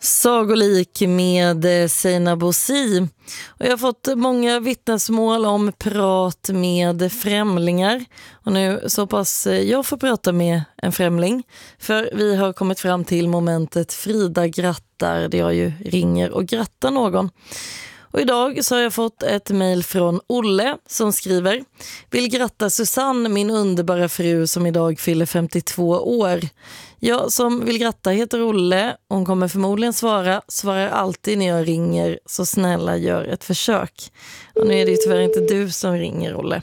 Sagolik med Seina Bosi. Och jag har fått många vittnesmål om prat med främlingar. Och nu så pass jag får prata med en främling. För vi har kommit fram till momentet Frida grattar, där jag ju ringer och grattar någon. Och idag så har jag fått ett mejl från Olle som skriver: vill gratta Susanne, min underbara fru som idag fyller 52 år. Jag som vill gratta heter Olle. Hon kommer förmodligen svarar alltid när jag ringer, så snälla gör ett försök. Och nu är det ju tyvärr inte du som ringer, Olle.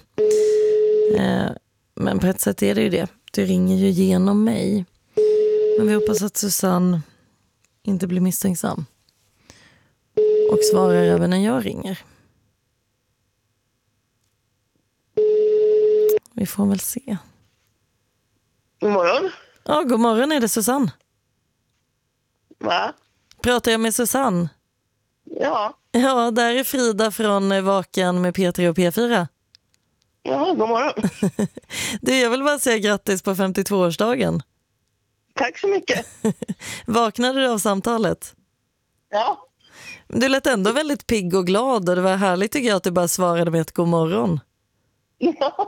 Men på ett sätt är det ju det. Du ringer ju genom mig. Men vi hoppas att Susanne inte blir misstänksam och svarar även när jag ringer. Vi får väl se. God morgon. Ja, god morgon, är det Susanne? Va? Pratar jag med Susanne? Ja. Ja, där är Frida från Vakan med P3 och P4. Ja, god morgon. Du, jag vill bara säga grattis på 52-årsdagen. Tack så mycket. Vaknade du av samtalet? Ja. Du lät ändå väldigt pigg och glad, och det var härligt tycker jag att du bara svarade med ett god morgon. Ja.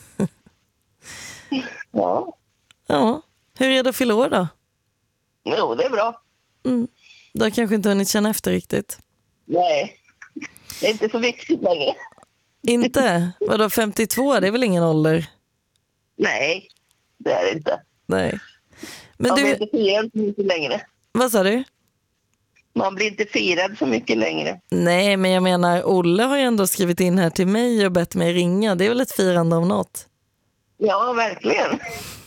Ja. Ja, hur är det att fylla år då? Jo, det är bra. Du har kanske inte hunnit känna efter riktigt. Nej, det är inte så viktigt längre. Inte? Vadå, 52? Det är väl ingen ålder? Nej, det är det inte. Nej. Men Man du, blir inte firad så mycket längre. vad sa du? Man blir inte firad så mycket längre. Nej, men jag menar, Olle har ju ändå skrivit in här till mig och bett mig ringa. Det är väl ett firande om något? Ja, verkligen.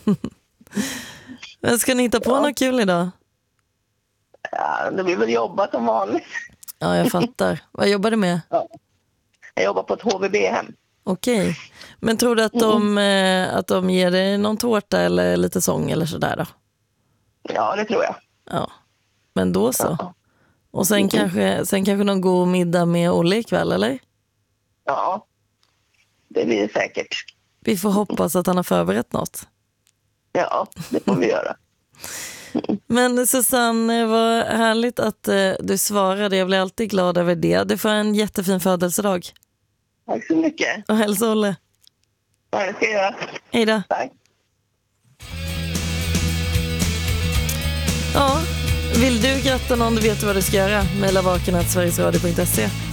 Men ska ni hitta på något kul idag? Ja, det blir väl jobba som vanligt. Ja, jag fattar. Vad jobbar du med? Ja. Jag jobbar på ett HVB-hem. Okej. Men tror du att de ger dig någon tårta eller lite sång eller sådär då? Ja, det tror jag. Ja. Men då så. Ja. Och sen kanske någon god middag med Olle ikväll, eller? Ja, det blir det säkert. Vi får hoppas att han har förberett något. Ja, det får vi göra. Men Susanne, vad härligt att du svarade. Jag blir alltid glad över det. Du får en jättefin födelsedag. Tack så mycket. Och hälsa Olle. Ja, det ska jag göra. Hej då. Tack. Ja, vill du gratta någon, du vet vad du ska göra. Maila vaken@sverigesradio.se.